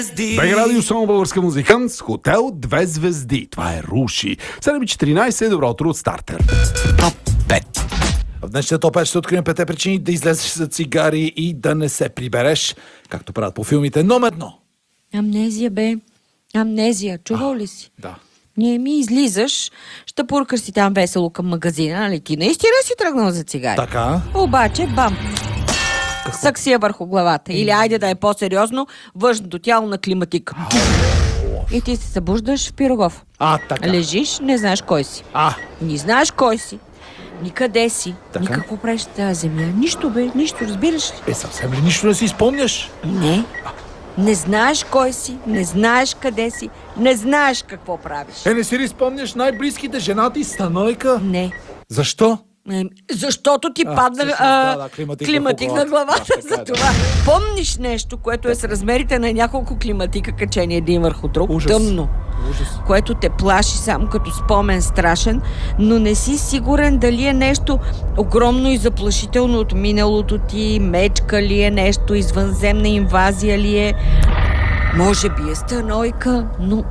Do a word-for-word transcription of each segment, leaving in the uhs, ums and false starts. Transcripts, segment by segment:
БГ Радио, само българска музика с хотел две звезди. Това е Руши. седем и четиринайсет, добро утро от стартер. Топ пет. В днешния топ пет ще открием пете причини да излезеш за цигари и да не се прибереш, както правят по филмите. Номер едно. Амнезия, бе. Амнезия. Чувал ли си? Да. Не ми излизаш, ще пуркаш си там весело към магазина, нали ти наистина си тръгнал за цигари. Така. Обаче, бам! Саксия върху главата. Или айде да е по-сериозно, външното тяло на климатик. И ти се събуждаш в Пирогов. А, така. Лежиш, не знаеш кой си. А. Не знаеш кой си. Никъде си. Така. Ни какво правиш в тази земя. Нищо, бе. Нищо, разбираш ли? Е, съвсем ли нищо не си спомняш? Не. Не знаеш кой си, не знаеш къде си, не знаеш какво правиш. Е, не си ли спомняш най-близките жената и станойка? Не. Защо? Е, Защото ти А, падна всъщност, а, да, да, климатик климатик върху на главата. главата. Да, така е, За да. това помниш нещо, което е с размерите на няколко климатика, качени един върху друг, Ужас. тъмно, Ужас. което те плаши само като спомен страшен, но не си сигурен дали е нещо огромно и заплашително от миналото ти, мечка ли е нещо, извънземна инвазия ли е, може би е станойка, но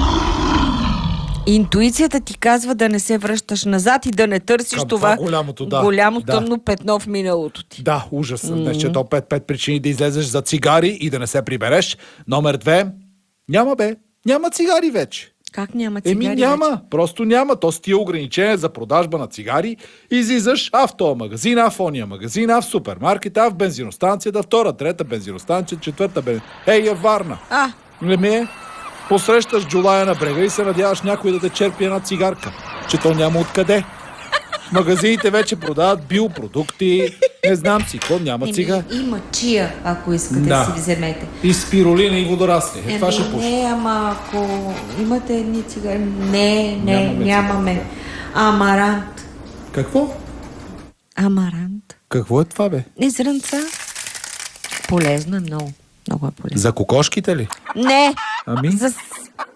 интуицията ти казва да не се връщаш назад и да не търсиш Към това това голямото, да. голямо Да. тъмно петно в миналото ти. Да, ужас. Mm-hmm. Днес топ пет, пет причини да излезеш за цигари и да не се прибереш. Номер две. Няма, бе. Няма цигари вече. Как няма цигари? Еми няма, вече? просто няма. То с тия ограничения за продажба на цигари излизаш а в този магазин, а в ония магазин, а в супермаркет, а в бензиностанцията, втора, трета бензиностанция, четвърта бензиностанция. Ей, я Варна. А, Не ми е. Посрещаш джулая на брега и се надяваш някой да те черпи една цигарка. Че то няма откъде. Магазините вече продават биопродукти. Не знам си, какво няма цигари. има чия, ако искате Да. си вземете. И спирулина и водорасли. Е, това ще пуши. не, ама ако имате едни цигари... Не, не, Нямаме нямаме. цигари. Амарант. Какво? Амарант. Какво е това, бе? Не зрънца. Полезно е много. Много е полезно. За кокошките ли? Не! Ами? За с-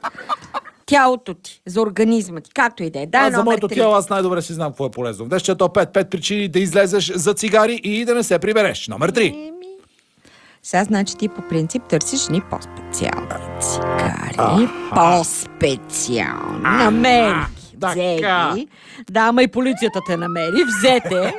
тялото ти, за организма ти, както и да е. Дай Аз за номер моето три. тяло аз най-добре си знам какво е полезно. В днешния топ пет, пет причини да излезеш за цигари и да не се прибереш. Номер три. Еми, сега значи ти по принцип търсиш ни по-специални цигари. Аха. По-специални. Намери ги. така. Взе ги. Да, ама и полицията те намери. Взете.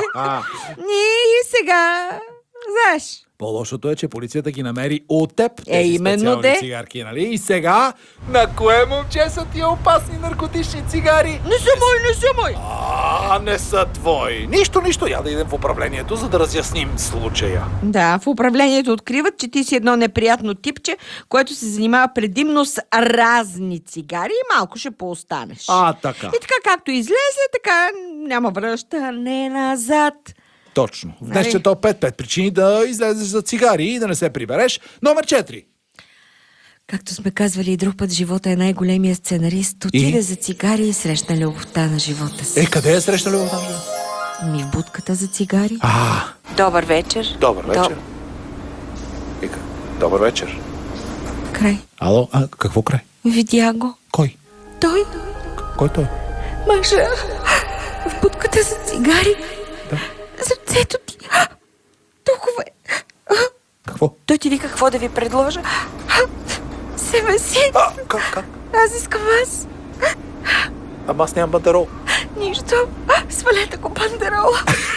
И сега, знаеш, По-лошото е, че полицията ги намери от теб. Е, тези именно специални де. цигарки, нали? И сега, на кое момче са тия опасни наркотични цигари? не са мои, не са мои. А, не са твои. Нищо, нищо. Я да идем в управлението, за да разясним случая. Да, в управлението откриват, че ти си едно неприятно типче, което се занимава предимно с разни цигари и малко ще поостанеш. А, така. И така както излезе, така няма връщане назад. Точно. В днешния топ пет, пет причини да излезеш за цигари и да не се прибереш. Номер четири. Както сме казвали и друг път, живота е най-големия сценарист. Отиде И? за цигари и срещна любовта на живота си. Е, къде е срещна любовта? Ми в будката за цигари. А, Добър вечер. добър вечер. Доб- Вика, добър вечер. Край. Ало, а какво край? Видя го. Кой? Той, Кой той? мъжа, в будката за цигари. Да. Сърцето ти. Толкова е. Какво? Той ти вика какво да ви предложа. Себе си. А, как, как? Аз искам вас. Ама аз нямам бандерол. Нищо. Свалете го бандерола.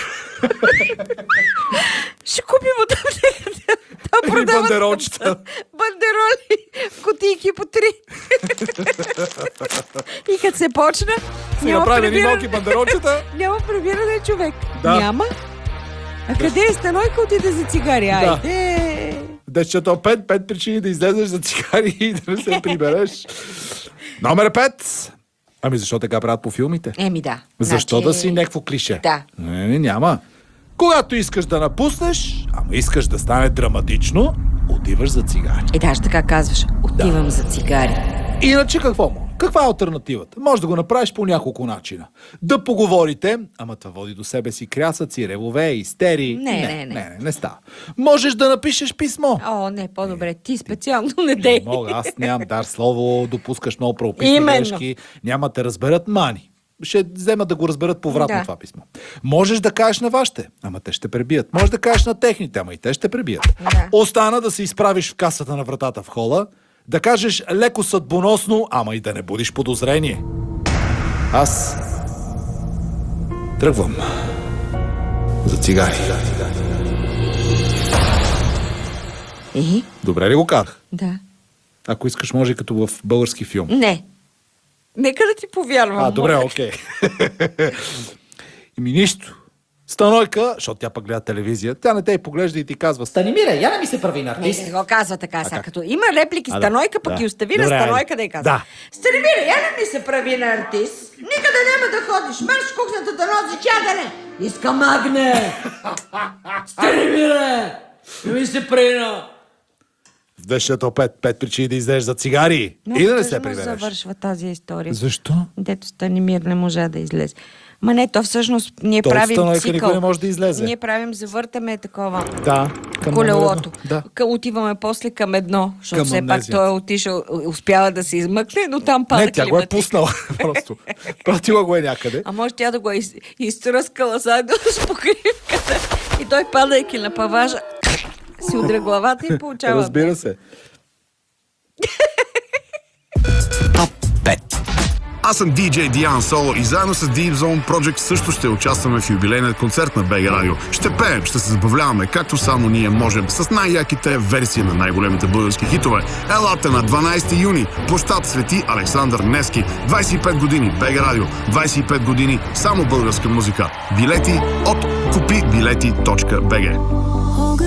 Ще купим от аптеката. Там Едни продават бандеролчета. бандероли в кутийки по три. И като се почна, Си няма направим едни прибиране. малки бандеролчета. Няма прибиране човек. Да. Няма. А къде е станойка, отиде за цигари? Да. Айде. Днешния топ пет, пет причини да излезеш за цигари и да не се прибереш. Номер пет. Ами защо така правят по филмите? Еми да. Защо Значи- да си някакво клише? Да. Не, не, няма. Когато искаш да напуснеш, ама искаш да стане драматично, отиваш за цигари. И даже така казваш, отивам за цигари. Иначе какво му? Каква е алтернативата? Може да го направиш по няколко начина. Да поговорите, ама това води до себе си крясъци, ревове, истерии. Не, не, не, не. не, не става. Можеш да напишеш писмо. О, не, по-добре. Ти специално не дей. Мога, аз нямам дар слово, допускаш много правописни Именно. грешки, няма те разберат мани. ще вземат да го разберат повратно Да. това писмо. Можеш да кажеш на вашите, ама те ще пребият. Можеш да кажеш на техните, ама и те ще пребият. Да. Остана да се изправиш в касата на вратата в хола, да кажеш леко съдбоносно, ама и да не будиш подозрение. Аз тръгвам за цигари. И? Добре ли го казах? Да. Ако искаш, може и като в български филм. Не. Нека да ти повярвам. А, добре, моля. окей. Ими нищо. Станойка, защото тя пък гледа телевизия, тя не те и поглежда и ти казва: Станимира, я не ми се прави на Не, артист. не го казва така сега. как? Като има реплики, А, да. Станойка пък Да. ги остави на Добре, Станойка айде. да й казва. Да. Станимира, я не ми се прави на артист. Никъде няма да ходиш. Марш в кухнята да носи чадане. Искам агне. Станимира, не ми се прави на... В двеста пет, пет причини да излезеш за цигари и да не се прибереш. завършва тази история. Защо? Дето Станимир не можа да излезе. Ма не, то всъщност ние То от правим Станойка цикъл. никой не може да излезе. Ние правим, завъртаме такова Да. към колелото. номер едно. Да. Къ- Отиваме после към едно, защото Към все пак амнезията. той е отишъл, успява да се измъкне, но там пада Не, тя го е климатик. пуснала просто. Пратила го е някъде. А може тя да го е из, изтръскала заедно с покривката и той, падайки на паважа, си удря главата и получава. Разбира се. Аз съм диджей Диан Соло и заедно с Deep Zone Project също ще участваме в юбилейният концерт на БГ Радио. Ще пеем, ще се забавляваме, както само ние можем, с най-яките версии на най-големите български хитове. Елате на дванайсети юни, площад Свети Александър Невски. двайсет и пет години БГ Радио, двайсет и пет години само българска музика. Билети от купи билети точка би джи.